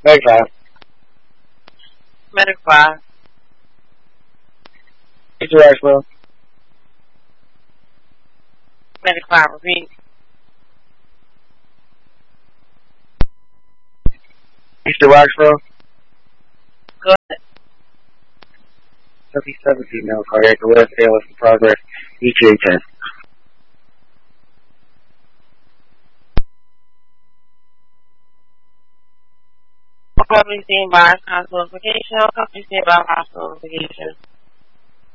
Medic 5. Medic 5. East to Roxborough. Medic 5, repeat. East to Roxborough. Go ahead. 77 female cardiac arrest, ALS in progress, ETA 10. Company stand by hospital notification. Company stand by hospital notification.